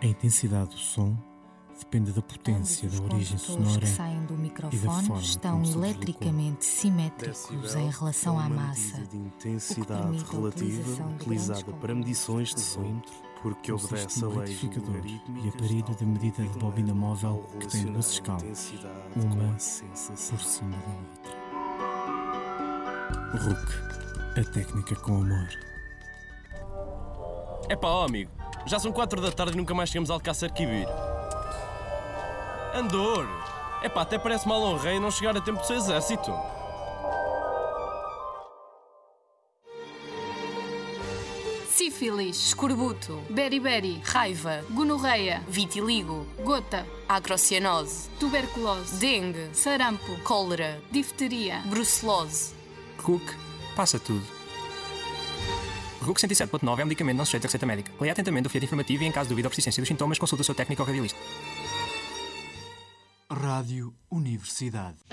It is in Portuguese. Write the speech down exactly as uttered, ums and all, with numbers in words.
A intensidade do som depende da potência da origem sonora que saem do e da microfone forma estão como se eletricamente simétricos Decibel em relação é à uma massa, medida de intensidade permite a relativa utilização de utilizada grandes para medições de som, termômetro, porque um obedece a sistema leis retificador logarítmicas, e aparelho de medida de bobina móvel ao que tem duas relacionar a escalas, intensidade uma com a sensação. por cima da outra. R U C, a técnica com amor. Epá, ó amigo, já são quatro da tarde e nunca mais chegamos a Alcácer Quibir. Andor! Epá, até parece mal ao rei não chegar a tempo do seu exército. Sífilis, escorbuto, beriberi, raiva, gonorreia, vitiligo, gota, agrocianose, tuberculose, dengue, sarampo, cólera, difteria, brucelose. R U C, passa tudo. R U C cento e sete ponto nove é um medicamento não sujeito a receita médica. Leia atentamente o folheto informativo e, em caso de dúvida ou persistência dos sintomas, consulte o seu técnico ou radiolista. Rádio Universidade.